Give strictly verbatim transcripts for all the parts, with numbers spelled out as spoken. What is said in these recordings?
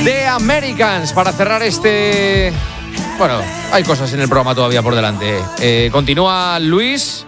The Americans para cerrar este... Bueno, hay cosas en el programa todavía por delante. Eh, continúa Luis,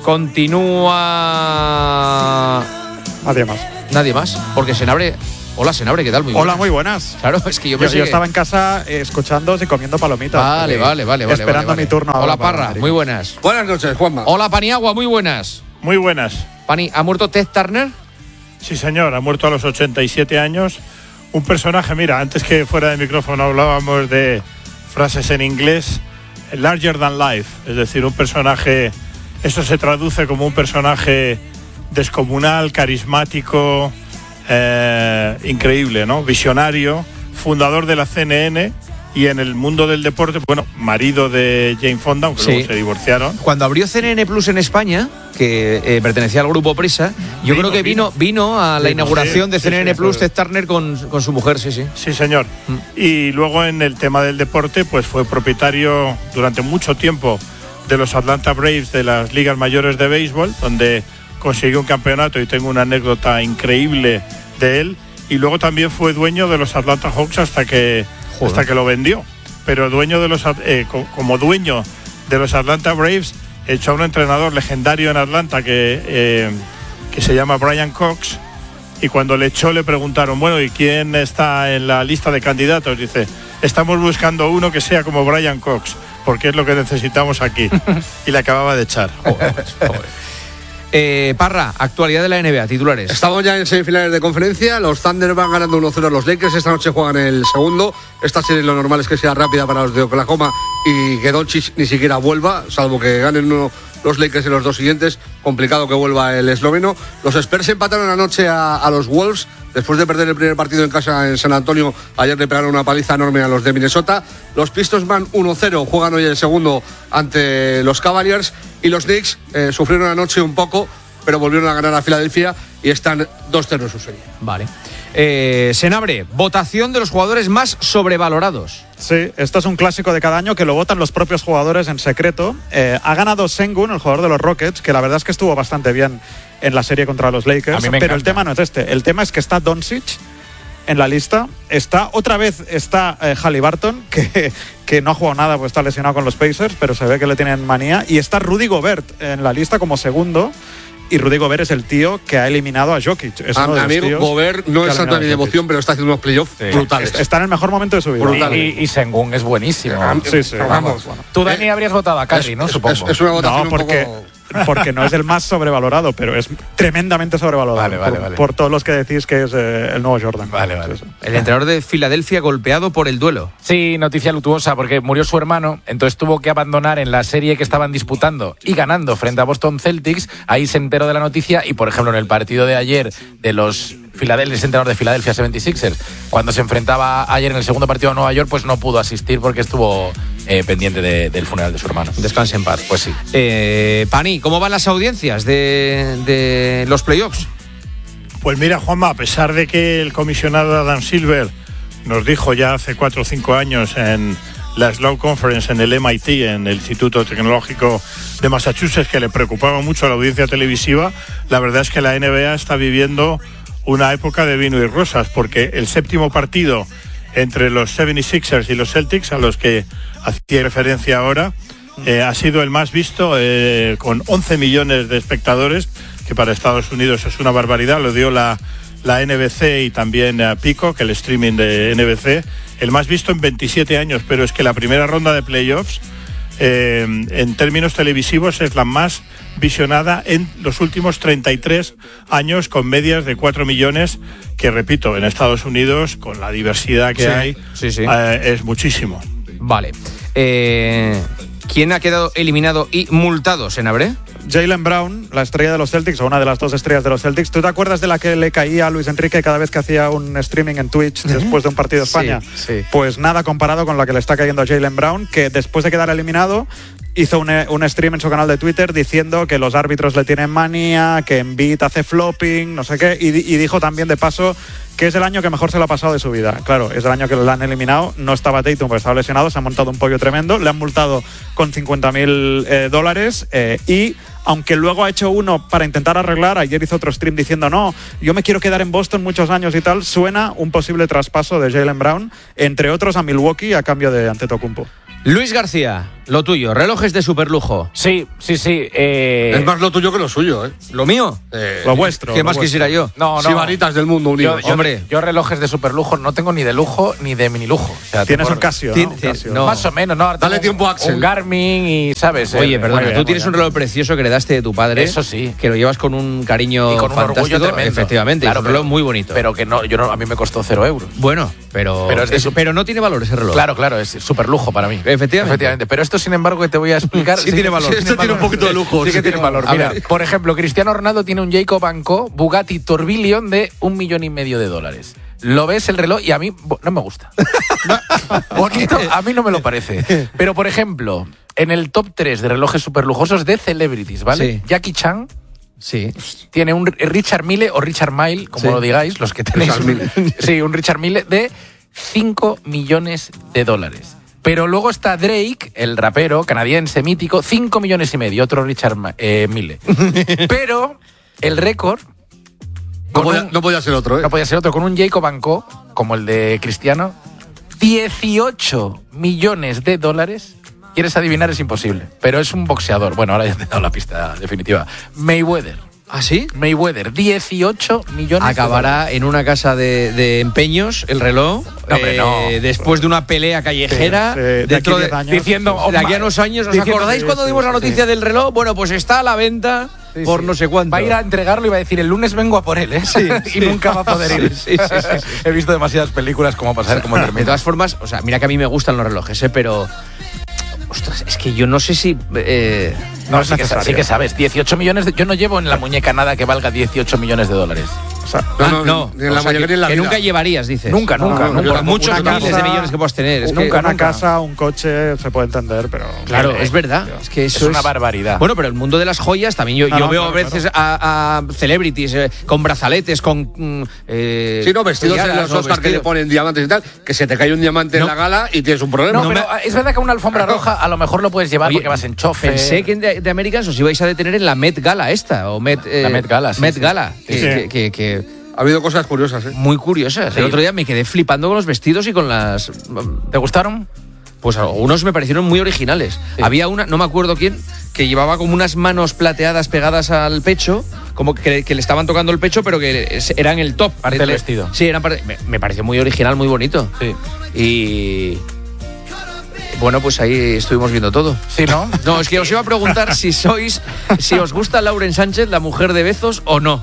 continúa... Nadie más. Nadie más, porque Senabre... Hola, Senabre, ¿qué tal? Muy Hola, muy buenas. Claro, es que yo Yo, pensé yo que... estaba en casa eh, escuchándoos y comiendo palomitas. Vale, eh, vale, vale, vale. Esperando vale, vale. mi turno. Hola, ahora para Parra, América. muy buenas. Buenas noches, Juanma. Hola, Paniagua, muy buenas. Muy buenas. Pani, ¿ha muerto Ted Turner? Sí, señor, ha muerto a los ochenta y siete años. Un personaje, mira, antes que fuera de micrófono hablábamos de frases en inglés, larger than life, es decir, un personaje, eso se traduce como un personaje descomunal, carismático, eh, increíble, ¿no? Visionario, fundador de la C N N y en el mundo del deporte, bueno, marido de Jane Fonda, aunque Sí. luego se divorciaron. Cuando abrió C N N Plus en España, que eh, pertenecía al grupo Prisa, yo Vino, creo que vino, vino, vino. a la Vino, inauguración sí, de sí, C N N sí, Plus sí. Ted Turner con, con su mujer, sí, sí. Sí, señor. Mm. Y luego en el tema del deporte, pues fue propietario durante mucho tiempo de los Atlanta Braves de las ligas mayores de béisbol, donde consiguió un campeonato y tengo una anécdota increíble de él. Y luego también fue dueño de los Atlanta Hawks hasta que, hasta que lo vendió. Pero dueño de los, eh, como dueño de los Atlanta Braves, echó a un entrenador legendario en Atlanta que, eh, que se llama Brian Cox. Y cuando le echó le preguntaron, bueno, ¿y quién está en la lista de candidatos? Dice, estamos buscando uno que sea como Brian Cox, porque es lo que necesitamos aquí. Y le acababa de echar. Joder, joder. Eh, Parra, actualidad de la N B A, titulares. Estamos ya en semifinales de conferencia. Los Thunder van ganando uno cero a los Lakers. Esta noche juegan el segundo. Esta serie lo normal es que sea rápida para los de Oklahoma y que Doncic ni siquiera vuelva, salvo que ganen uno los Lakers en los dos siguientes. Complicado que vuelva el esloveno. Los Spurs empataron anoche a, a los Wolves. Después de perder el primer partido en casa en San Antonio, ayer le pegaron una paliza enorme a los de Minnesota. Los Pistons van uno cero, juegan hoy el segundo ante los Cavaliers. Y los Knicks eh, sufrieron anoche un poco, pero volvieron a ganar a Filadelfia y están dos cero en su serie. Vale. Eh, Senabre, votación de los jugadores más sobrevalorados. Sí, esto es un clásico de cada año que lo votan los propios jugadores en secreto. Eh, ha ganado Sengun, el jugador de los Rockets, que la verdad es que estuvo bastante bien en la serie contra los Lakers. A mí me pero encanta. el tema no es este. El tema es que está Doncic en la lista. Está otra vez está eh, Haliburton, que, que no ha jugado nada, pues está lesionado con los Pacers, pero se ve que le tienen manía. Y está Rudy Gobert en la lista como segundo. Y Rudy Gobert es el tío que ha eliminado a Jokic. Es A, uno de a los mí tíos Gobert no que ha es santo eliminado ni a de Jokic. emoción, pero está haciendo unos playoffs Sí. brutales. Está en el mejor momento de su vida. Brutal. Y, y, y Sengun es buenísimo. Sí, sí. Vamos. Tú, Dani, habrías votado a Curry, ¿no? Es, Supongo. es, es una votación No, porque, un poco... porque no es el más sobrevalorado, pero es tremendamente sobrevalorado. Vale, vale, por, vale. por todos los que decís que es eh, el nuevo Jordan. Vale, vale. Sí, sí. El entrenador de Filadelfia golpeado por el duelo. Sí, noticia luctuosa porque murió su hermano, entonces tuvo que abandonar en la serie que estaban disputando y ganando frente a Boston Celtics. Ahí se enteró de la noticia y, por ejemplo, en el partido de ayer de los Filadelfia, el entrenador de Philadelphia setenta y seis ers, cuando se enfrentaba ayer en el segundo partido a Nueva York, pues no pudo asistir porque estuvo eh, pendiente de, del funeral de su hermano. Descanse en paz. Pues sí. Eh, Pani, ¿cómo van las audiencias de, de los playoffs? Pues mira, Juanma, a pesar de que el comisionado Adam Silver nos dijo ya hace cuatro o cinco años en la Sloan Conference en el M I T, en el Instituto Tecnológico de Massachusetts, que le preocupaba mucho la audiencia televisiva, la verdad es que la N B A está viviendo una época de vino y rosas, porque el séptimo partido entre los setenta y seis ers y los Celtics, a los que hacía referencia ahora, eh, ha sido el más visto, eh, con once millones de espectadores, que para Estados Unidos es una barbaridad. Lo dio la, la N B C y también uh, Peacock, el streaming de N B C, el más visto en veintisiete años, pero es que la primera ronda de playoffs, eh, en términos televisivos, es la más visionada en los últimos treinta y tres años, con medias de cuatro millones, que repito, en Estados Unidos, con la diversidad que Sí, hay, sí, sí. Eh, es muchísimo. Vale. Eh, ¿Quién ha quedado eliminado y multado, Senabre? Jaylen Brown, la estrella de los Celtics, o una de las dos estrellas de los Celtics. ¿Tú te acuerdas de la que le caía a Luis Enrique cada vez que hacía un streaming en Twitch después de un partido de España? Sí, sí. Pues nada comparado con la que le está cayendo a Jaylen Brown, que después de quedar eliminado hizo un, un stream en su canal de Twitter diciendo que los árbitros le tienen manía, que Embiid hace flopping, no sé qué, y, y dijo también de paso que es el año que mejor se lo ha pasado de su vida. Claro, es el año que lo han eliminado, no estaba Tatum porque estaba lesionado, se ha montado un pollo tremendo, le han multado con cincuenta mil eh, dólares eh, y aunque luego ha hecho uno para intentar arreglar, ayer hizo otro stream diciendo no, yo me quiero quedar en Boston muchos años y tal, suena un posible traspaso de Jaylen Brown, entre otros a Milwaukee a cambio de Antetokounmpo. Luis García, lo tuyo, relojes de superlujo. Sí, sí, sí. Eh... Es más lo tuyo que lo suyo, ¿eh? ¿Lo mío? eh lo vuestro. ¿Qué lo más vuestro. quisiera yo? No, no. Sibaritas del mundo unidos. Yo, yo, Hombre. yo relojes de superlujo no tengo ni de lujo ni de mini lujo. O sea, Tienes tengo- un Casio, Tien- ¿no? Un tien- Casio. no. Más o menos, ¿no? Ahora Dale tengo tiempo un, a Axel. un Garmin y, ¿sabes? Oye, Eh, perdona, muy bien, tú muy tienes bien. un reloj precioso que heredaste de tu padre. Eso sí. Que lo llevas con un cariño y con un fantástico. orgullo tremendo. Efectivamente, Claro, es un reloj pero- muy bonito. Pero que no, yo no, a mí me costó cero euros. bueno, pero, Pero es de su- pero no tiene valor ese reloj. Claro, claro, es súper lujo para mí. Efectivamente. Efectivamente. Pero esto, sin embargo, que te voy a explicar. Sí tiene valor. sí Este tiene un poquito de lujo. Sí que tiene valor. A Mira, ver. por ejemplo, Cristiano Ronaldo tiene un Jacob and Co. Bugatti Tourbillon de un millón y medio de dólares. Lo ves el reloj y a mí bo- no me gusta. Bonito, a mí no me lo parece. Pero, por ejemplo, en el top tres de relojes super lujosos de celebrities, ¿vale? Sí. Jackie Chan Sí. tiene un Richard Mille o Richard Mille, como Sí. lo digáis, los que tenéis. Richard Mille. Sí, un Richard Mille de cinco millones de dólares. Pero luego está Drake, el rapero canadiense mítico, cinco millones y medio, otro Richard Ma- eh, Mille. Pero el récord No con podía, un- no podía ser otro, ¿eh? no podía ser otro, con un Jacob and Co, como el de Cristiano, dieciocho millones de dólares. ¿Quieres adivinar? Es imposible. Pero es un boxeador. Bueno, ahora ya te he dado la pista definitiva. Mayweather. ¿Ah, sí? Mayweather, dieciocho millones de Acabará dólares. en una casa de, de empeños el reloj. No, hombre, no. Después de una pelea callejera. Sí, sí, de dentro aquí de, diez años. Diciendo, de aquí a unos años, ¿os Diciendo- acordáis sí, cuando sí, dimos la sí, noticia sí. del reloj? Bueno, pues está a la venta Sí, por sí. no sé cuánto. Va a ir a entregarlo y va a decir, el lunes vengo a por él, ¿eh? y sí. nunca va a poder ir. Sí, sí, sí, sí. He visto demasiadas películas como para saber cómo De termina. todas formas, o sea, mira que a mí me gustan los relojes, ¿eh? Pero. Ostras, es que yo no sé si. eh, No, es sí que, sa- necesario. sí que sabes, dieciocho millones de, yo no llevo en la muñeca nada que valga dieciocho millones de dólares. O sea, No, ah, no, no, ni en la o sea, mayoría que, ni en la que vida. nunca llevarías, dices. Nunca, No, nunca, no, nunca. yo Por muchos Una miles de casa- millones que puedas tener. Es que- Nunca, una nunca. casa, un coche, se puede entender, pero... Claro, Eh, es verdad. Es que eso Es una barbaridad. Bueno, pero el mundo de las joyas también. Yo, Ah, yo no, veo claro, a veces a, a celebrities eh, con brazaletes, con. mm, eh, Sí, no, vestidos en collaras los o Oscars que le vestidos. ponen diamantes y tal, que se te cae un diamante No. en la gala y tienes un problema. No, No pero me- ah, es verdad que una alfombra roja a lo mejor lo puedes llevar Oye, porque vas en chofer. Pensé que de, de Americans os ibais a detener en la Met Gala esta, o Met. eh, La Met Gala, sí, Met sí. Gala. Sí, que, sí. que- que- que- Ha habido cosas curiosas, ¿eh? muy curiosas. Sí. El otro día me quedé flipando con los vestidos y con las. ¿Te gustaron? Pues algunos me parecieron muy originales. Sí. Había una, no me acuerdo quién, que llevaba como unas manos plateadas pegadas al pecho, como que, que le estaban tocando el pecho, pero que es- eran el top. Parte del vestido. Sí, eran parte- me, me pareció muy original, muy bonito. Sí. Y. Bueno, pues ahí estuvimos viendo todo. Sí, ¿no? No, es que os iba a preguntar si sois. Si os gusta Lauren Sánchez, la mujer de Bezos, o no.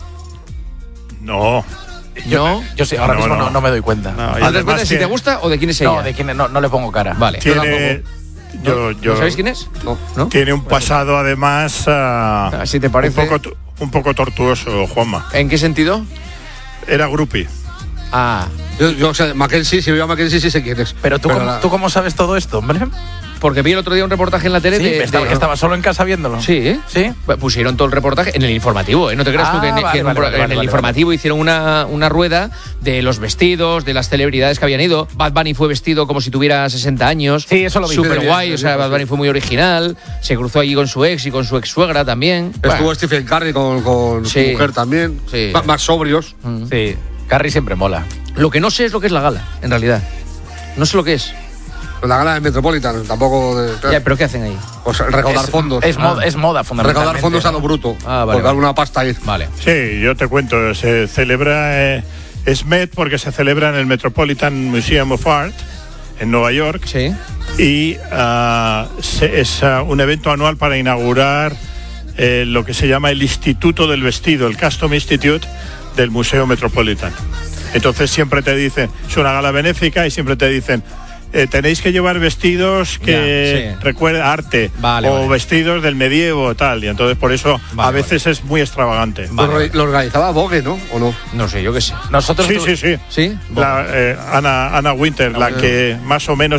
No. ¿No? Yo sí, ahora No, mismo no. no, no me doy cuenta. No, y ¿Haz de además cuenta si que- te gusta o de quién es ella? No, de quién no, no le pongo cara. Vale. Tiene, yo, yo, ¿No sabéis quién es? No. ¿No? Tiene un pasado además ah, Así te parece. un poco tu- un poco tortuoso, Juanma. ¿En qué sentido? Era groupie. Ah. Yo, yo, o sea, Mackenzie, si veo a Mackenzie, sí sé quién es. Pero tú, Pero cómo, la- ¿tú cómo sabes todo esto, hombre? Porque vi el otro día un reportaje en la tele Sí, de, estaba, de- estaba solo en casa viéndolo. Sí, ¿eh? ¿Sí? Pusieron todo el reportaje en el informativo, ¿eh? No te creas Ah, tú que, en, que vale, en un vale, pro- vale, en vale, el vale, informativo hicieron una, una rueda de los vestidos, de las celebridades que habían ido. Bad Bunny fue vestido como si tuviera sesenta años. Sí, eso lo vi. Súper Sí, guay, sí, o sea, sí, Bad sí. Bunny fue muy original. Se cruzó allí con su ex y con su ex suegra también. Estuvo Bueno, Stephen Curry con, con Sí. su mujer también. Sí. Ma- Más sobrios. Sí. Carrie siempre mola. lo que no sé es lo que es la gala, en realidad. No sé lo que es. La gala de Metropolitan, tampoco. De, Ya, ¿pero qué hacen ahí? pues recaudar es, fondos. Es, moda, Ah. es moda, fundamentalmente. recaudar fondos a ¿no? lo bruto. Ah, vale, Por dar vale. una pasta ahí. Vale. Sí, yo te cuento, se celebra, eh, es Met porque se celebra en el Metropolitan Museum of Art en Nueva York Sí. y ah, se- es ah, un evento anual para inaugurar eh, lo que se llama el Instituto del Vestido, el Custom Institute del Museo Metropolitan. Entonces siempre te dicen, es una gala benéfica y siempre te dicen, eh, tenéis que llevar vestidos que Ya, sí. recuerden arte Vale, o vale. vestidos del medievo tal, y entonces por eso Vale, a veces es muy extravagante. Vale, lo, vale. lo organizaba Vogue, ¿no? ¿O no? No sé, yo qué sé. Nosotros Sí, tu- sí, sí. ¿Sí? La, eh, Ana, Ana Winter, la que más o menos es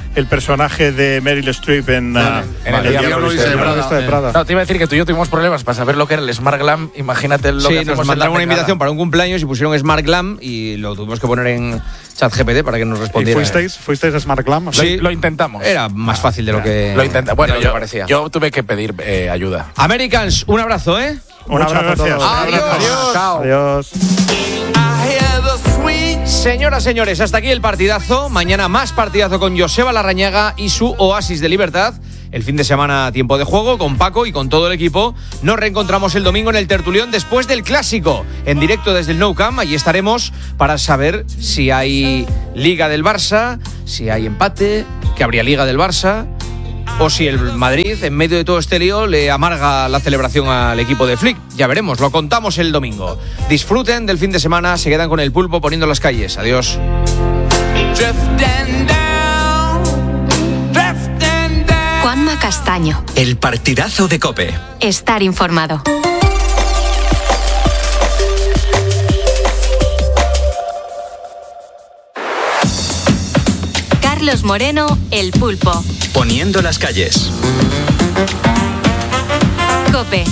el personaje de Meryl Streep en, Vale. uh, En el Vale, Diablo Diablo Viste Viste de de Prada. Vista de Prada. No, te iba a decir que tú y yo tuvimos problemas para saber lo que era el Smart Glam. Imagínate lo Sí, que hacemos nos en la mandaron una pegada. invitación para un cumpleaños y pusieron Smart Glam y lo tuvimos que poner en ChatGPT para que nos ¿Y respondiera. fuisteis? ¿Fuisteis a Smart Glam? Sí. Lo intentamos. Era más fácil de lo que, Lo intenta. Bueno, de lo que yo, parecía. yo tuve que pedir eh, ayuda. Americans, un abrazo, ¿eh? Un Muchas abrazo a gracias. todos. Adiós. Adiós. Chao. Adiós. Señoras, señores, hasta aquí el partidazo. Mañana más partidazo con Joseba Larrañaga y su Oasis de Libertad. El fin de semana tiempo de juego con Paco y con todo el equipo. Nos reencontramos el domingo en el Tertulión después del Clásico, en directo desde el Nou Camp. Allí estaremos para saber si hay Liga del Barça, si hay empate, que habría Liga del Barça, o si el Madrid, en medio de todo este lío, le amarga la celebración al equipo de Flick. Ya veremos, lo contamos el domingo. Disfruten del fin de semana, se quedan con el pulpo poniendo las calles. Adiós. Juanma Castaño. El partidazo de COPE. Estar informado. Carlos Moreno, El Pulpo. Poniendo las calles. COPE.